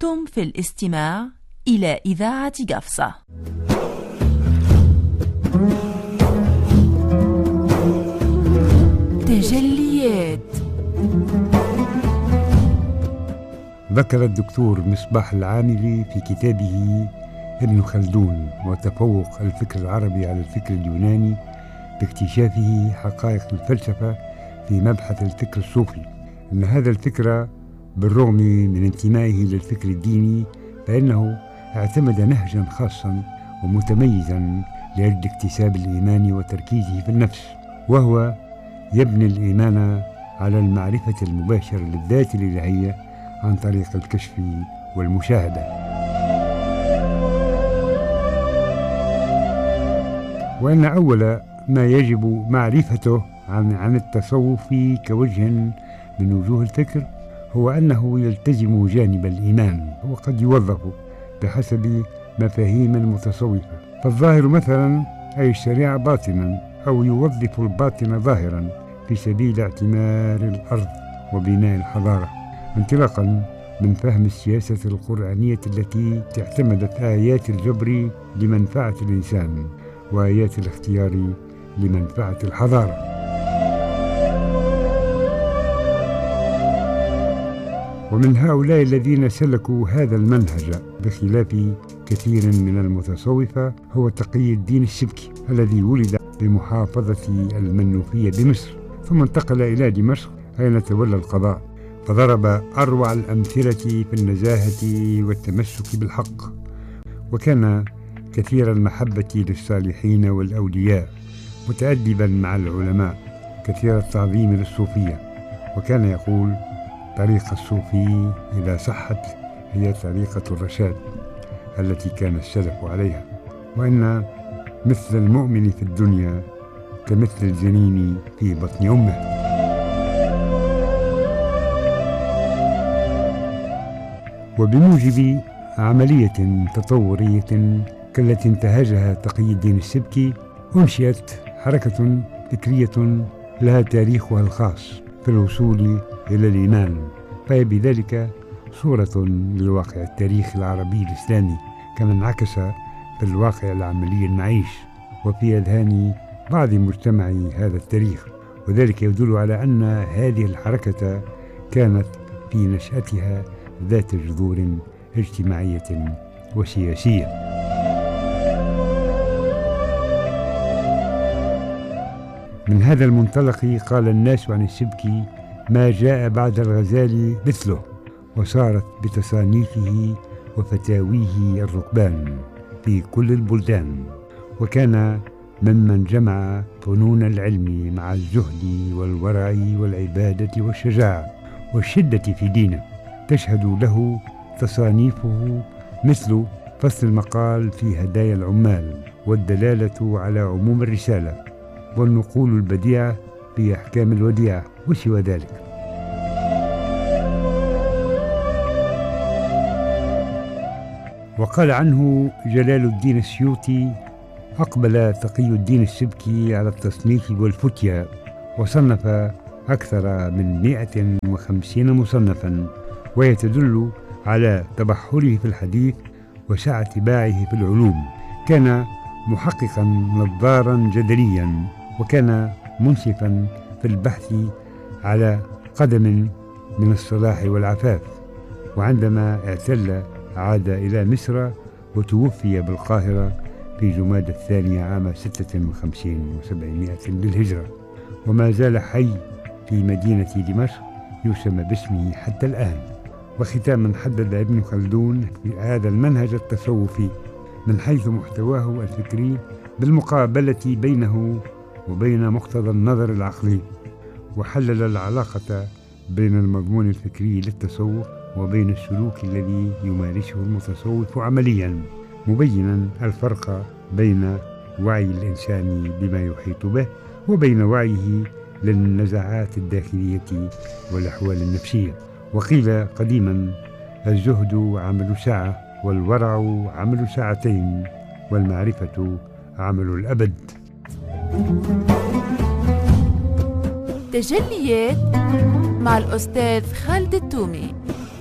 أنتم في الاستماع إلى إذاعة قفصة. تجليات. ذكر الدكتور مصباح العاملي في كتابه ابن خلدون وتفوق الفكر العربي على الفكر اليوناني باكتشافه حقائق الفلسفة في مبحث الفكر الصوفي أن هذا الفكر بالرغم من انتمائه للفكر الديني فإنه اعتمد نهجا خاصا ومتميزا لأجل اكتساب الإيمان وتركيزه في النفس، وهو يبني الإيمان على المعرفة المباشرة للذات الإلهية عن طريق الكشف والمشاهدة. وأن أول ما يجب معرفته عن التصوف كوجه من وجوه الفكر هو أنه يلتزم جانب الإيمان، وقد يوظف بحسب مفاهيم المتصوفة، فالظاهر مثلا أي الشريعة باطنا، أو يوظف الباطن ظاهرا في سبيل اعتمار الأرض وبناء الحضارة، انطلاقا من فهم السياسة القرآنية التي اعتمدت آيات الجبر لمنفعة الإنسان وآيات الاختيار لمنفعة الحضارة. ومن هؤلاء الذين سلكوا هذا المنهج بخلاف كثير من المتصوفة هو تقي الدين السبكي، الذي ولد بمحافظة المنوفية بمصر، ثم انتقل إلى دمشق أين تولى القضاء، فضرب أروع الأمثلة في النزاهة والتمسك بالحق، وكان كثير المحبة للصالحين والأولياء، متأدبا مع العلماء، كثير التعظيم للصوفية، وكان يقول: طريق الصوفي إذا صحت هي طريقة الرشاد التي كان السلف عليها، وإن مثل المؤمن في الدنيا كمثل الجنين في بطن أمه. وبموجب عملية تطورية كالتي انتهجها تقي الدين السبكي أنشئت حركة فكرية لها تاريخها الخاص في الوصول إلى الإيمان، فهي بذلك صورة لواقع التاريخ العربي الإسلامي كما انعكس في الواقع العملي المعيش وفي أذهان بعض مجتمعي هذا التاريخ، وذلك يدل على أن هذه الحركة كانت في نشأتها ذات جذور اجتماعية وسياسية. من هذا المنطلق قال الناس عن السبكي ما جاء بعد الغزالي مثله، وصارت بتصانيفه وفتاويه الركبان في كل البلدان، وكان ممن جمع فنون العلم مع الزهد والورع والعبادة والشجاعة والشدة في دينه، تشهد له تصانيفه مثل فصل المقال في هدايا العمال، والدلالة على عموم الرسالة، والنقول البديعة في أحكام الوديعة وسوى ذلك. وقال عنه جلال الدين السيوطي: أقبل تقي الدين السبكي على التصنيف والفتيا، وصنف أكثر من 150 مصنفا، ويتدل على تبحره في الحديث وسعة باعه في العلوم. كان محققا نظارا جدليا، وكان منصفا في البحث على قدم من الصلاح والعفاف، وعندما اعتل عاد إلى مصر وتوفي بالقاهرة في جمادى الثانية عام 56 و700 للهجرة، وما زال حي في مدينة دمشق يسمى باسمه حتى الآن. وختاما حدد ابن خلدون هذا المنهج التصوفي من حيث محتواه الفكري بالمقابلة بينه وبين مقتضى النظر العقلي، وحلل العلاقة بين المضمون الفكري للتصوف وبين السلوك الذي يمارسه المتصوف عمليا، مبينا الفرق بين وعي الإنسان بما يحيط به وبين وعيه للنزعات الداخلية والأحوال النفسية. وقيل قديما: الزهد عمل ساعة، والورع عمل ساعتين، والمعرفة عمل الأبد. تجليات مع الأستاذ خالد التومي.